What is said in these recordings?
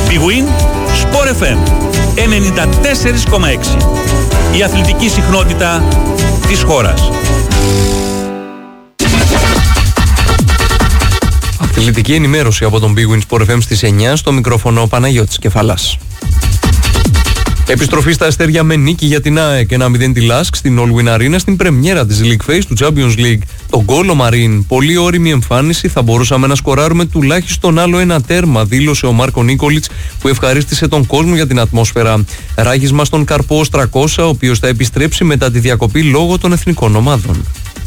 Big Win Sport FM 94,6. Η αθλητική συχνότητα της χώρας. Αθλητική ενημέρωση από τον Big Win Sport FM στις 9, στο μικρόφωνο Παναγιώτης Κεφαλάς. Επιστροφή στα αστέρια με νίκη για την ΑΕΚ, 1-0 τη Λάσκ στην All Win Arena στην πρεμιέρα της League Phase του Champions League. Το γκολ ο Μαρίν, πολύ όριμη εμφάνιση, θα μπορούσαμε να σκοράρουμε τουλάχιστον άλλο ένα τέρμα, δήλωσε ο Μάρκο Νίκολιτς, που ευχαρίστησε τον κόσμο για την ατμόσφαιρα. Ράγισμα στον Καρπό Οστρακόσα, ο οποίος θα επιστρέψει μετά τη διακοπή λόγω των εθνικών ομάδων.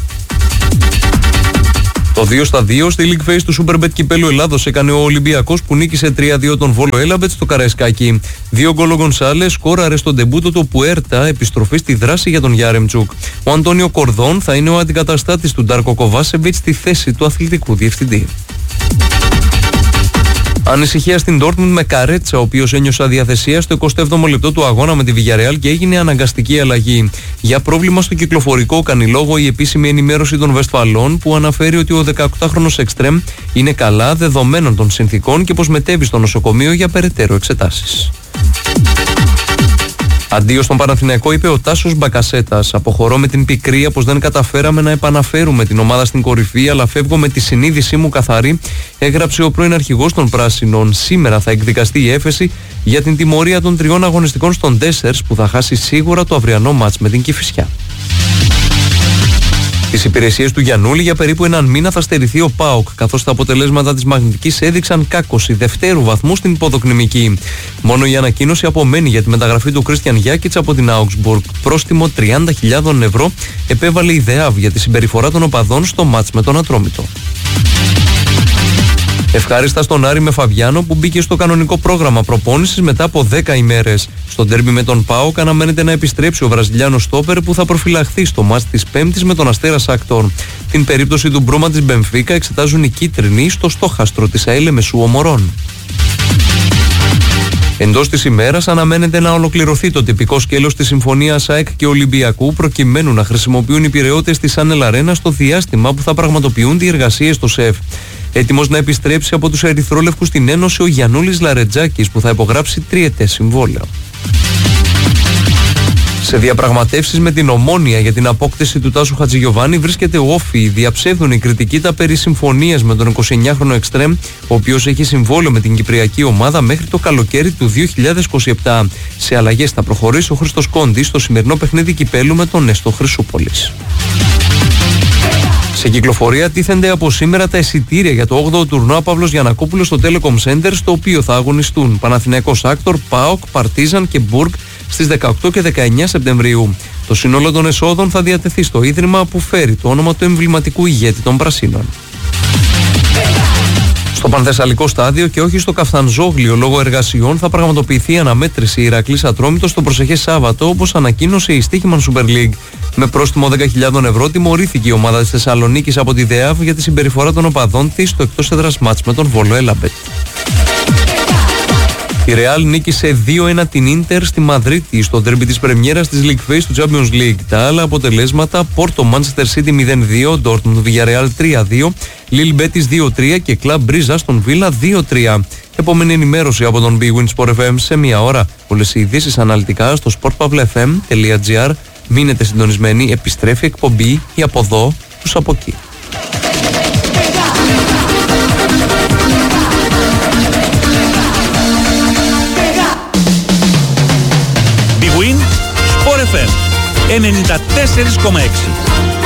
Το 2-2 στη League Phase του Superbet Κυπέλλου Ελλάδος έκανε ο Ολυμπιακός, που νίκησε 3-2 τον Βόλο Έλαμπετ στο Καραϊσκάκι. 2 γκολ ο Γκονσάλες, σκόραρε στον ντεμπούτο του Πουέρτα, επιστροφή στη δράση για τον Γιάρεμτσουκ. Ο Αντώνιο Κορδόν θα είναι ο αντικαταστάτης του Ντάρκο Κοβάσεβιτς στη θέση του αθλητικού διευθυντή. Ανησυχία στην Ντόρτμουντ με Καρέτσα, ο οποίος ένιωσε αδιαθεσία στο 27ο λεπτό του αγώνα με τη Villarreal και έγινε αναγκαστική αλλαγή. Για πρόβλημα στο κυκλοφορικό κάνει λόγο η επίσημη ενημέρωση των Βεσφαλών, που αναφέρει ότι ο 18χρονος εξτρέμ είναι καλά δεδομένων των συνθήκων και πως μετέβη στο νοσοκομείο για περαιτέρω εξετάσεις. Αντίο στον Παναθηναϊκό, είπε ο Τάσος Μπακασέτας. Αποχωρώ με την πικρία πως δεν καταφέραμε να επαναφέρουμε την ομάδα στην κορυφή, αλλά φεύγω με τη συνείδησή μου καθαρή, έγραψε ο πρώην αρχηγός των Πράσινων. Σήμερα θα εκδικαστεί η έφεση για την τιμωρία των 3 αγωνιστικών στον Ντέσσερς, που θα χάσει σίγουρα το αυριανό μάτς με την Κηφισιά. Τις υπηρεσίες του Γιαννούλη για περίπου έναν μήνα θα στερηθεί ο ΠΑΟΚ, καθώς τα αποτελέσματα της Μαγνητικής έδειξαν κάκωση δευτέρου βαθμού στην υποδοκνημική. Μόνο η ανακοίνωση απομένει για τη μεταγραφή του Κρίστιαν Γιάκιτς από την Augsburg. Πρόστιμο 30.000 ευρώ επέβαλε η ΔΕΑΒ για τη συμπεριφορά των οπαδών στο μάτς με τον Ατρόμητο. Ευχάριστα στον Άρη με Φαβιάνο, που μπήκε στο κανονικό πρόγραμμα προπόνησης μετά από 10 ημέρες. Στο ντέρμπι με τον ΠΑΟΚ αναμένεται να επιστρέψει ο Βραζιλιάνος στόπερ, που θα προφυλαχθεί στο μάτς της Πέμπτης με τον Αστέρα Σάκτορ. Την περίπτωση του Μπρούμα της Μπενφίκα εξετάζουν οι κίτρινοι στο στόχαστρο της ΑΕΛ Μεσού Ομορών. Εντός της ημέρας αναμένεται να ολοκληρωθεί το τυπικό σκέλος της συμφωνίας ΑΕΚ και Ολυμπιακού, προκειμένου να χρησιμοποιούν οι πειραιώτες της Άνελ Αρένα στο διάστημα που θα πραγματοποιούνται οι εργασίες στο ΣΕΦ. Έτοιμος να επιστρέψει από τους ερυθρόλευκους στην Ένωση ο Γιαννούλης Λαρετζάκης, που θα υπογράψει 3ετές συμβόλαιο. Σε διαπραγματεύσεις με την Ομόνοια για την απόκτηση του Τάσου Χατζηγιοβάνη βρίσκεται ο Όφη. Διαψεύδουν οι κριτικοί τα περί συμφωνίας με τον 29χρονο εξτρέμ, ο οποίος έχει συμβόλαιο με την κυπριακή ομάδα μέχρι το καλοκαίρι του 2027. Σε αλλαγές θα προχωρήσει ο Χρήστος Κόντης στο σημερινό παιχνίδι κυπέλου με τον Νέστο Χρυσούπολης. Σε κυκλοφορία τίθενται από σήμερα τα εισιτήρια για το 8ο τουρνουά Παύλος Γιαννακόπουλος στο Telecom Center, στο οποίο θα αγωνιστούν Παναθηναϊκός Άκτορ, ΠΑΟΚ, Παρτίζαν και Μπουργκ στις 18 και 19 Σεπτεμβρίου. Το σύνολο των εσόδων θα διατεθεί στο ίδρυμα που φέρει το όνομα του εμβληματικού ηγέτη των Πρασίνων. Στο Πανθεσσαλικό στάδιο και όχι στο Καφτανζόγλιο λόγω εργασιών θα πραγματοποιηθεί αναμέτρηση Ηρακλής Ατρόμητος το προσεχές Σάββατο, όπως ανακοίνωσε η Στίχημαν Super League. Με πρόστιμο 10.000 ευρώ τιμωρήθηκε η ομάδα της Θεσσαλονίκης από τη ΔΕΑΒ για τη συμπεριφορά των οπαδών της στο εκτός έδρας μάτς με τον Βόλο Έλαμπετ. Η Ρεάλ νίκησε 2-1 την Ίντερ στη Μαδρίτη στο ντέρμπι της πρεμιέρας της League Phase του Champions League. Τα άλλα αποτελέσματα: Πόρτο Manchester City 0-2, Dortmund Villarreal 3-2, Lille Betis 2-3 και Club Brugge στον Villa 2-3. Επόμενη ενημέρωση από τον Big Win Sport FM σε μία ώρα. Όλες οι ειδήσεις αναλυτικά στο sportpavlafm.gr. Μείνετε συντονισμένοι, επιστρέφει εκπομπή η από εδώ τους από εκεί. Big Win Sport FM 94,6.